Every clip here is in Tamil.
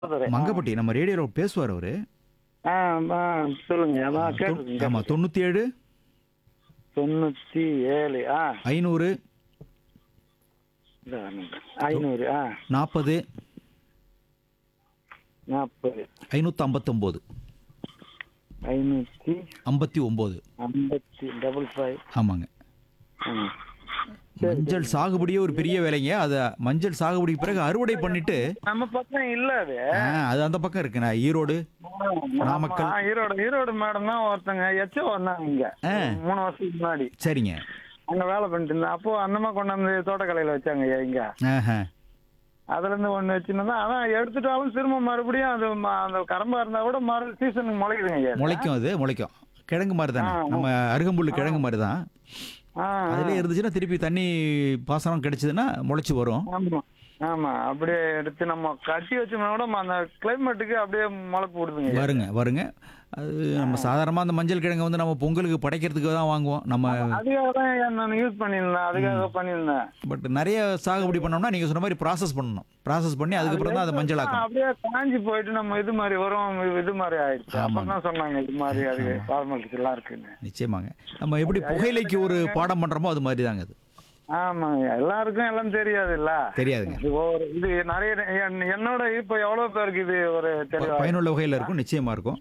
மங்கப்பட்டி நம்ம ரேடியோவில் பேசுவார் அவரு. ஆ, ஆ, சொல்லுங்க. அதான் கேட்டிருக்கேன், ஆமாம், கேட்டிருக்கேன். 97 97. 500 500. 40 40. 559 559. 59. ஆமாங்க. மஞ்சள் சாகுபடியே ஒரு பெரிய வேலைங்க. அது மஞ்சள் சாகுபடிக்கு பிறகு அறுவடை பண்ணிட்டு நம்ம பக்கம் இல்ல அது. அது அந்த பக்கம் இருக்கு. நான் ஈரோடு, நாமக்கல். ஈரோடு மேடம் தான் ஒருத்தங்க எச்சோ வந்தாங்க இங்க 3 வருஷத்துக்கு முன்னாடி. சரிங்க. அங்க வேலை பண்ணிட்டு இருந்தேன். அப்போ அந்தமா கொண்டாந்து தோட்டக்கலையில வச்சாங்க இங்க. ஆஹா. அதுல இருந்து ஒண்ணு வச்சுருந்தா, ஆனா எடுத்துட்டாலும் திரும்ப மறுபடியும் அது அந்த கரம்பா இருந்தா கூட மறு சீசனுக்கு முளைக்குதுங்க ஐயா. முளைக்கும், அது முளைக்கும். கிழங்கு மாதிரி தானே, நம்ம அருகம்புல் கிழங்கு மாதிரி தான். அதுலேயே இருந்துச்சுன்னா திருப்பி தண்ணி பாசனம் கிடைச்சதுன்னா முளைச்சி வரும். ஆமா ஆமா, அப்படியே எடுத்து நம்ம கட்டி வச்சோம்னா கூட அந்த கிளைமேட்டுக்கு அப்படியே முளைப்பு விடுதுங்க. வருங்க வருங்க. அது நம்ம சாதாரணமாக அந்த மஞ்சள் கிழங்கு வந்து நம்ம பொங்கலுக்கு படைக்கிறதுக்கு தான் வாங்குவோம் நம்ம. அதுக்காக தான் நான் யூஸ் பண்ணியிருந்தேன், அதுக்காக பண்ணியிருந்தேன். பட் நிறைய சாகுபடி பண்ணோம்னா நீங்கள் சொன்ன மாதிரி ப்ராசஸ் பண்ணணும். ப்ராசஸ் பண்ணி அதுக்கப்புறம் தான் அதை மஞ்சள் ஆக்கணும். அப்படியே காஞ்சி போயிட்டு நம்ம இது மாதிரி வரும், இது மாதிரி ஆயிடுச்சு. அப்பதான் சொன்னாங்க இது மாதிரி அது ஃபார்மாலிட்டிஸ் எல்லாம் இருக்குன்னு. நிச்சயமாங்க. நம்ம எப்படி புகையிலைக்கு ஒரு பாடம் பண்ணுறோமோ அது மாதிரி தாங்க அது. ஆமாங்க, எல்லாருக்கும் எல்லாம் தெரியாது இல்ல. தெரியாதுங்க. இது நிறைய என்னோட இப்ப எவ்வளவு பேருக்கு இது ஒரு பயனுள்ள வகையில் இருக்கும், நிச்சயமா இருக்கும்.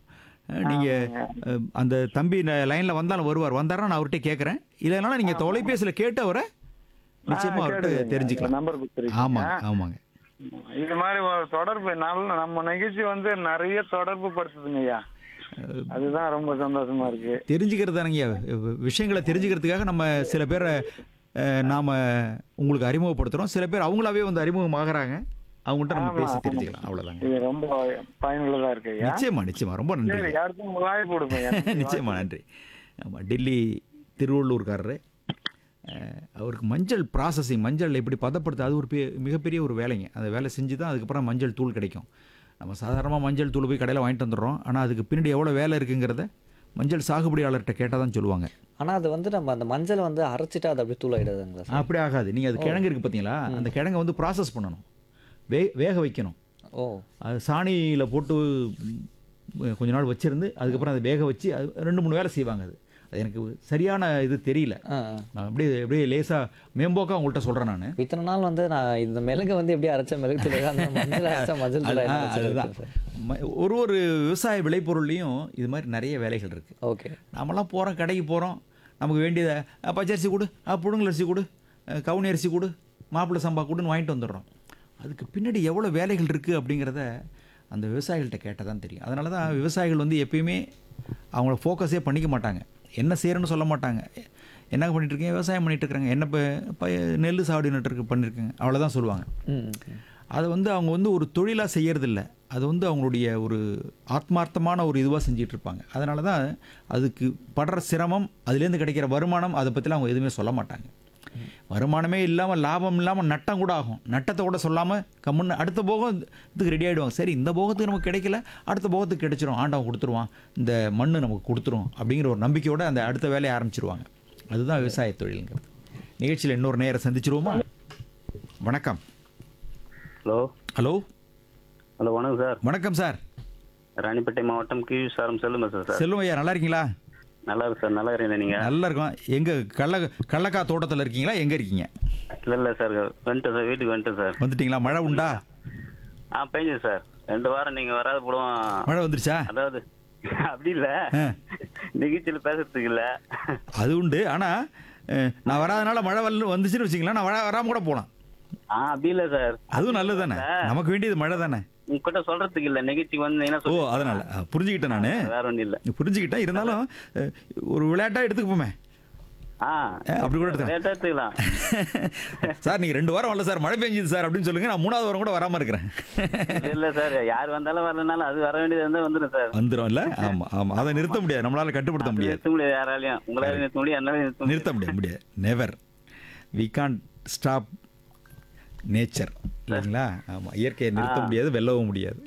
நீங்கள் அந்த தம்பி லைனில் வந்தாலும் வந்தாருன்னா நான் அவர்கிட்ட கேட்குறேன். இல்லைனாலும் நீங்கள் தொலைபேசியில் கேட்டு அவரை நிச்சயமாக அவர்கிட்ட தெரிஞ்சுக்கலாம். நம்பர் கொடுத்துருக்கீங்க. ஆமாங்க ஆமாங்க. இது மாதிரி ஒரு தொடர்பு நம்ம நிகழ்ச்சி வந்து நிறைய தொடர்பு படுத்துதுங்க ஐயா. அதுதான் ரொம்ப சந்தோஷமா இருக்கு. தெரிஞ்சுக்கிறது தானங்க, விஷயங்களை தெரிஞ்சுக்கிறதுக்காக நம்ம சில பேரை நாம் உங்களுக்கு அறிமுகப்படுத்துகிறோம். சில பேர் அவங்களாவே வந்து அறிமுகமாகறாங்க. அவங்கள்ட்ட நம்ம பேசி தெரிஞ்சுக்கலாம், அவ்வளோதாங்க. இது ரொம்ப பயனுள்ளதா இருக்கு ஐயா. நிச்சயமா நிச்சயமா, ரொம்ப நன்றி. யாருக்கும் வாய்ப்பு கொடுப்பேன். நிச்சயமா நன்றி. ஆமாம், டெல்லி திருவள்ளூர்காரரு. அவருக்கு மஞ்சள் ப்ராசஸிங், மஞ்சள் எப்படி பதப்படுத்து, அது ஒரு மிகப்பெரிய ஒரு வேலைங்க. அந்த வேலை செஞ்சு தான் அதுக்கப்புறம் மஞ்சள் தூள் கிடைக்கும். நம்ம சாதாரணமாக மஞ்சள் தூள் போய் கடையில் வாங்கிட்டு வந்துடுறோம். ஆனால் அதுக்கு பின்னாடி எவ்வளோ வேலை இருக்குங்கிறத மஞ்சள் சாகுபடியாளர்கிட்ட கேட்டால் தான் சொல்லுவாங்க. ஆனால் அது வந்து நம்ம அந்த மஞ்சள் வந்து அரைச்சிட்டா அது அப்படியே தூள் ஆகிடுதுங்களா சார்? அப்படி ஆகாது. நீங்கள் அது கிழங்கு இருக்குது பார்த்தீங்களா, அந்த கிழங்கை வந்து ப்ராசஸ் பண்ணணும், வேக வைக்கணும். ஓ, அது சாணியில் போட்டு கொஞ்ச நாள் வச்சுருந்து அதுக்கப்புறம் அதை வேக வச்சு அது 2-3 வேலை செய்வாங்க. அது எனக்கு சரியான இது தெரியல. நான் அப்படியே லேசாக மேம்போக்காக உங்கள்கிட்ட சொல்கிறேன். நான் இத்தனை நாள் வந்து நான் இந்த மிளகு வந்து எப்படி அரைச்ச மிளகு தூள் மஞ்சள் அரைச்சா மஞ்சள் தூள். அதுதான் ஒரு விவசாய விளைபொருள்லையும் இது மாதிரி நிறைய வேலைகள் இருக்குது. ஓகே, நம்மலாம் போகிறோம், கடைக்கு போகிறோம், நமக்கு வேண்டியதை பச்சரிசி கொடு, புடுங்கல் அரிசி கொடு, கவுனி அரிசி கொடு, மாப்பிள்ளை சம்பா கொடுன்னு வாங்கிட்டு வந்துடுறோம். அதுக்கு பின்னாடி எவ்வளோ வேலைகள் இருக்குது அப்படிங்கிறத அந்த விவசாயிகள்கிட்ட கேட்டால் தான் தெரியும். அதனால தான் விவசாயிகள் வந்து எப்பயுமே அவங்கள ஃபோக்கஸே பண்ணிக்க மாட்டாங்க. என்ன செய்கிறேன்னு சொல்ல மாட்டாங்க. என்ன பண்ணிட்டுருக்கீங்க, விவசாயம் பண்ணிகிட்ருக்குறாங்க, என்ன இப்போ நெல் சாவடி நட்டுருக்கு பண்ணியிருக்கேங்க, அவ்வளோதான் சொல்லுவாங்க. அதை வந்து அவங்க வந்து ஒரு தொழிலாக செய்யறதில்ல. அது வந்து அவங்களுடைய ஒரு ஆத்மார்த்தமான ஒரு இதுவாக செஞ்சிட்ருப்பாங்க. அதனால தான் அதுக்கு படுற சிரமம், அதுலேருந்து கிடைக்கிற வருமானம், அதை பற்றிலாம் அவங்க எதுவுமே சொல்ல மாட்டாங்க. வருமானமே இல்லாமல், லாபம் இல்லாமல் நட்டம் கூட ஆகும். நட்டத்தை கூட சொல்லாமல் கம்முன்னு அடுத்த போகம் இதுக்கு ரெடி ஆகிடுவாங்க. சரி, இந்த போகத்துக்கு நமக்கு கிடைக்கல, அடுத்த போகத்துக்கு கிடைச்சிரும், ஆண்டவன் கொடுத்துருவான், இந்த மண் நமக்கு கொடுத்துரும் அப்படிங்கிற ஒரு நம்பிக்கையோடு அந்த அடுத்த வேலையை ஆரம்பிச்சிருவாங்க. அதுதான் விவசாய தொழிலுங்கிறது. நிகழ்ச்சியில் இன்னொரு நேரம் சந்திச்சிருவோமா? வணக்கம். ஹலோ ஹலோ ஹலோ வணக்கம் சார். வணக்கம் சார். ராணிப்பேட்டை மாவட்டம் கீழ்சாரம் செல்லுமா சார்? செல்வம் ஐயா, நல்லா இருக்கீங்களா? நல்லா இருக்கு சார். நல்லா இருக்கீங்க நீங்கள்? நல்லா இருக்கோம். எங்கே கள்ளக்கா தோட்டத்தில் இருக்கீங்களா, எங்கே இருக்கீங்க? இல்லை சார், வந்துட்டேன் சார், வீட்டுக்கு வந்துட்டேன் சார். வந்துட்டீங்களா? மழை உண்டா? பெஞ்சது சார். 2 வாரம் நீங்கள் வராத போடுவோம். மழை வந்துருச்சா? அதாவது அப்படி இல்லை, நிகழ்ச்சியில் பேசுறதுக்கு இல்லை. அது உண்டு. ஆனால் நான் வராதனால மழை வந்துச்சுன்னு வச்சிங்களா, நான் வராமல் கூட போகலாம். அப்படி இல்லை சார். அதுவும் நல்லது தானே, நமக்கு வேண்டியது மழை தானே. உங்ககிட்ட சொல்றதுக்கு இல்லை, நிகழ்ச்சிக்கு வந்து என்ன ஓ, அதனால புரிஞ்சுக்கிட்டேன். நான் வேற ஒன்றும் இல்லை, புரிஞ்சுக்கிட்டேன். இருந்தாலும் ஒரு விளையாட்டாக எடுத்துக்குப்போமே. அப்படி கூட எடுத்துக்கலாம் சார். நீங்கள் 2 வாரம் வரல சார், மழை பெஞ்சுது சார் அப்படின்னு சொல்லுங்க, நான் 3வது வாரம் கூட வராமல் இருக்கிறேன். இல்லை சார், யார் வந்தாலும் வரலனாலும் அது வர வேண்டியது இருந்தால் வந்துடும் சார். வந்துடும் இல்லை? ஆமாம் ஆமாம், அதை நிறுத்த முடியாது, நம்மளால கட்டுப்படுத்த முடியாது. நிறுத்த முடியாது, யாராலையும். உங்களால நிறுத்த முடியாது, என்னால நிறுத்த முடியாது. Never, we can't stop nature, இல்லைங்களா? ஆமாம், இயற்கையை நிறுத்த முடியாது, வெல்லவும் முடியாது.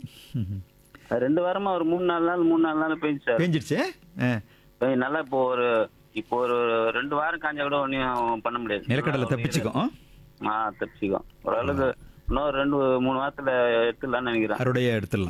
2 வாரமா ஒரு 3-4 நாள் பெஞ்சு சார். பெஞ்சிருச்சு நல்லா. இப்போ ஒரு 2 வாரம் காஞ்சா கூட ஒன்றும் பண்ண முடியாது. நிலக்கடலை தப்பிச்சுக்கும். தப்பிச்சுக்கும் ஓரளவுக்கு. இன்னும் 2-3 வாரத்துல எடுத்துடலாம்னு நினைக்கிறேன். அறுவடையை எடுத்துடலாம்.